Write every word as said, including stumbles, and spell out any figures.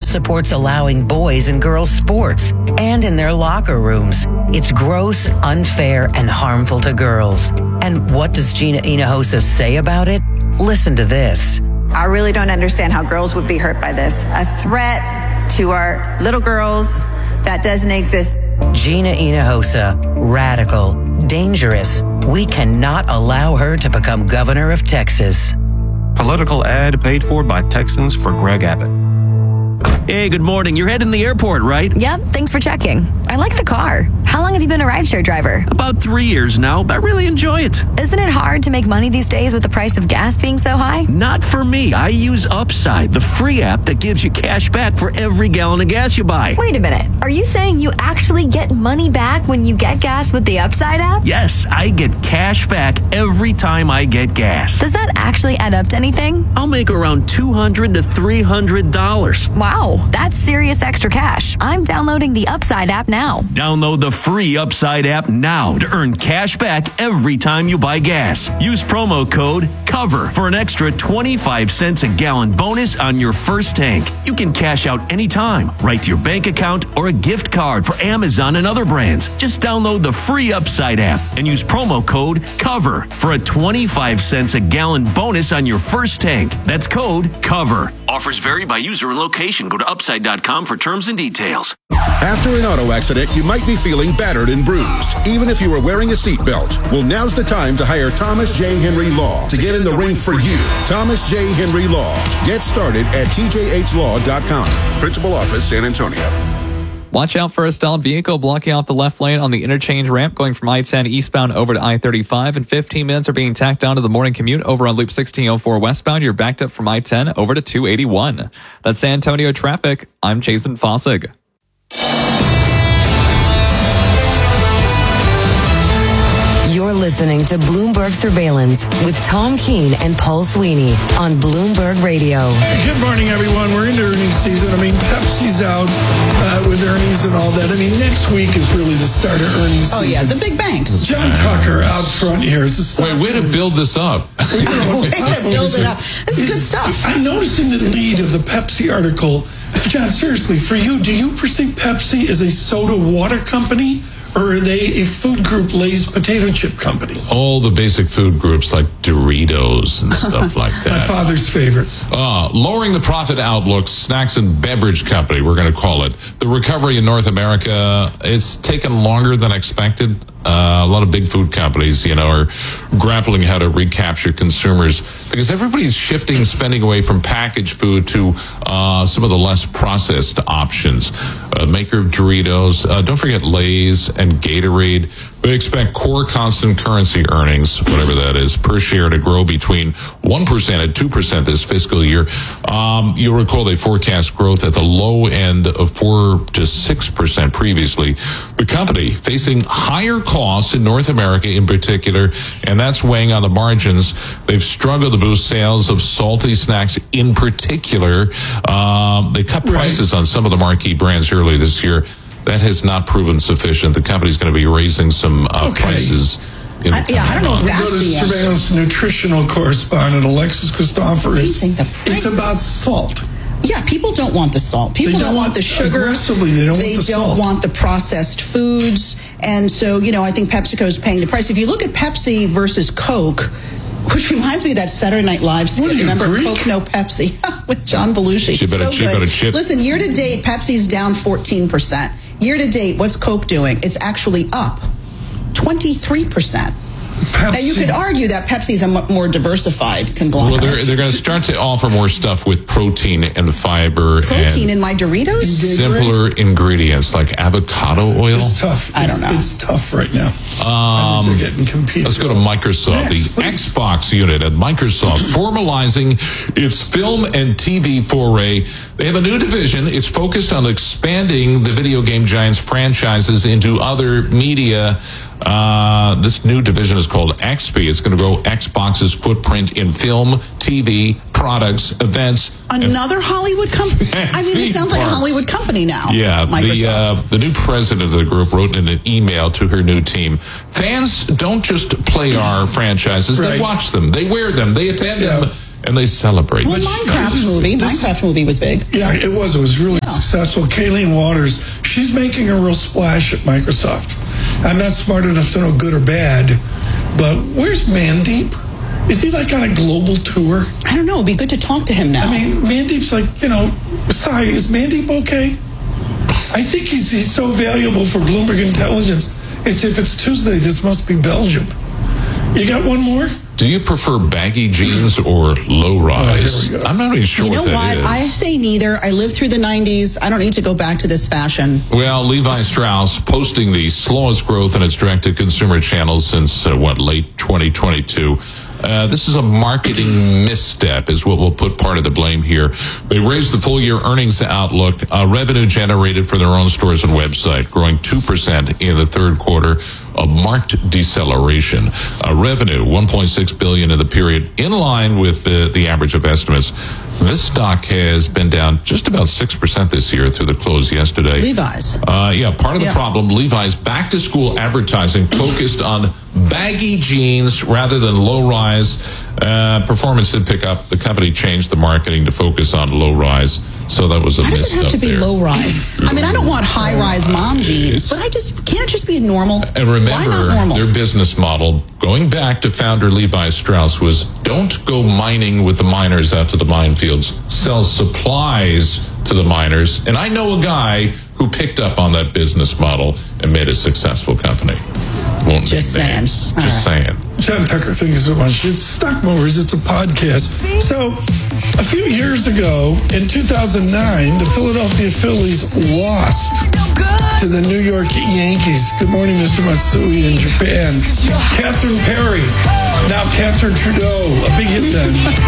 supports allowing boys and girls sports and in their locker rooms. It's gross, unfair, and harmful to girls. And what does Gina Hinojosa say about it? Listen to this. I really don't understand how girls would be hurt by this. A threat to our little girls that doesn't exist. Gina Hinojosa, radical, dangerous. We cannot allow her to become governor of Texas. Political ad paid for by Texans for Greg Abbott. Hey, good morning. You're heading to the airport, right? Yep, thanks for checking. I like the car. How long have you been a rideshare driver? About three years now, but I really enjoy it. Isn't it hard to make money these days with the price of gas being so high? Not for me. I use Upside, the free app that gives you cash back for every gallon of gas you buy. Wait a minute. Are you saying you actually get money back when you get gas with the Upside app? Yes, I get cash back every time I get gas. Does that actually add up to anything? I'll make around two hundred to three hundred dollars. Wow, that's serious extra cash. I'm downloading the Upside app now. Download the free Upside app now to earn cash back every time you buy gas. Use promo code COVER for an extra twenty-five cents a gallon bonus on your first tank. You can cash out anytime, right to your bank account or a gift card for Amazon and other brands. Just download the free Upside app and use promo code COVER for a twenty-five cents a gallon bonus on your first tank. That's code COVER. Offers vary by user and location. Go to upside dot com for terms and details. After an auto accident, you might be feeling battered and bruised, even if you were wearing a seatbelt. Well, now's the time to hire Thomas J. Henry Law to get in the ring for you. Thomas J. Henry Law. Get started at T J H law dot com. Principal Office, San Antonio. Watch out for a stalled vehicle blocking out the left lane on the interchange ramp going from I ten eastbound over to I thirty-five, and fifteen minutes are being tacked on to the morning commute over on Loop sixteen oh four westbound. You're backed up from I ten over to two eighty-one. That's San Antonio traffic. I'm Jason Fossig. You're listening to Bloomberg Surveillance with Tom Keene and Paul Sweeney on Bloomberg Radio. Good morning, everyone. We're into earnings season. I mean, Pepsi's out uh, with earnings and all that. I mean, next week is really the start of earnings oh, season. yeah, the big banks. John Tucker out front here. It's a start. Wait, way to build this up. way to build it up. This is good stuff. I noticed in the lead of the Pepsi article, John, seriously, for you, do you perceive Pepsi as a soda water company? Or are they a food group, Lay's potato chip company? All the basic food groups like Doritos and stuff like that. My father's favorite. Uh, lowering the profit outlook, snacks and beverage company, we're going to call it. The recovery in North America, it's taken longer than expected. Uh, a lot of big food companies, you know, are grappling how to recapture consumers because everybody's shifting spending away from packaged food to uh, some of the less processed options. Uh, maker of Doritos, uh, don't forget Lay's and Gatorade. They expect core constant currency earnings, whatever that is, per share to grow between one percent and two percent this fiscal year. Um, you'll recall they forecast growth at the low end of four to six percent previously. The company facing higher costs in North America in particular, and that's weighing on the margins. They've struggled to boost sales of salty snacks in particular. Um, they cut prices right. on some of the marquee brands early this year. That has not proven sufficient. The company's going to be raising some uh, okay. prices. In I, yeah, I don't know if that's go to the surveillance answer. Nutritional correspondent Alexis Christoforous. It's about salt. Yeah, people don't want the salt. People don't, don't want want the sugar. Aggressively, they don't they want the don't salt. want the processed foods. And so, you know, I think PepsiCo is paying the price. If you look at Pepsi versus Coke, which reminds me of that Saturday Night Live skit. Remember Greek? Coke, no Pepsi with John Belushi. She better, so she good. better chip. Listen, year to date, Pepsi's down fourteen percent. Year to date, what's Coke doing? It's actually up twenty-three percent. Pepsi. Now, you could argue that Pepsi's a m- more diversified conglomerate. Well, they're, they're going to start to offer more stuff with protein and fiber. Protein and in my Doritos? simpler ingredients like avocado oil. It's tough. I don't know. It's, it's tough right now. Um, they're getting competed. Let's go to Microsoft. Next, the please. Xbox unit at Microsoft formalizing its film and T V foray. They have a new division. It's focused on expanding the video game giant's franchises into other media. Uh, this new division is called X P. It's going to grow Xbox's footprint in film, T V, products, events. Another Hollywood company? I mean, it sounds like a Hollywood company now. Yeah, the Microsoft. uh, the new president of the group wrote in an email to her new team, fans don't just play our franchises, Right. they watch them, they wear them, they attend Yeah. them, and they celebrate. Well, Which- Minecraft this is- movie. this- Minecraft movie was big. Yeah, it was. It was really successful, Kayleen Waters, she's making a real splash at Microsoft. I'm not smart enough to know good or bad, but where's Mandeep? Is he like on a global tour? I don't know. It'd be good to talk to him now. I mean, Mandeep's like, you know, Sai, is Mandeep okay? I think he's, he's so valuable for Bloomberg Intelligence. It's if it's Tuesday, this must be Belgium. You got one more? Do you prefer baggy jeans or low rise? Oh, I'm not even sure you know what that what? is. I say neither. I lived through the nineties. I don't need to go back to this fashion. Well, Levi Strauss posting the slowest growth in its direct-to-consumer channels since, uh, what, late twenty twenty-two. Uh, this is a marketing misstep is what we'll put part of the blame here. They raised the full-year earnings outlook, uh, revenue generated for their own stores and website, growing two percent in the third quarter, a marked deceleration. Uh, revenue, one point six billion dollars in the period, in line with the, the average of estimates. This stock has been down just about six percent this year through the close yesterday. Levi's. Uh, yeah, part of the yeah. problem, Levi's back-to-school advertising focused on baggy jeans rather than low-rise. Uh, performance did pick up. The company changed the marketing to focus on low-rise. So that was a Why does it have to be there. low-rise? I mean, I don't want high-rise mom jeans, but I just can't just be normal. And remember, Why not normal? Their business model, going back to founder Levi Strauss, was don't go mining with the miners out to the minefields. Sell supplies to the miners. And I know a guy who picked up on that business model and made a successful company. Won't Just name saying. names. All Just right. saying. John Tucker, thank you so much. It's Stock Mowers. It's a podcast. So, a few years ago, in two thousand nine, the Philadelphia Phillies lost to the New York Yankees. Good morning, Mister Matsui in Japan. Catherine Perry, now Catherine Trudeau, a big hit then.